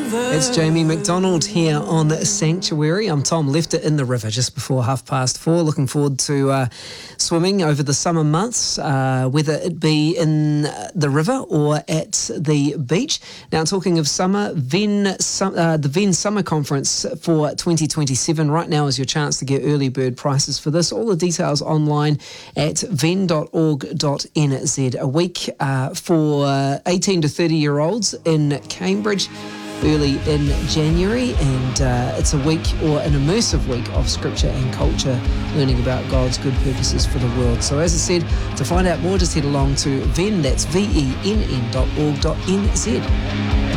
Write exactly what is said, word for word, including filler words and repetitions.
It's Jamie McDonald here on Sanctuary. I'm Tom, left it in the river just before half past four. Looking forward to uh, swimming over the summer months, uh, whether it be in the river or at the beach. Now, talking of summer, Venn, uh, the Venn Summer Conference for twenty twenty-seven. Right now is your chance to get early bird prices for this. All the details online at venn dot org dot n z. A week uh, for eighteen to thirty year olds in Cambridge early in January, and uh, it's a week or an immersive week of scripture and culture, learning about God's good purposes for the world. So as I said, to find out more, just head along to Venn, that's V E N N dot org dot n z.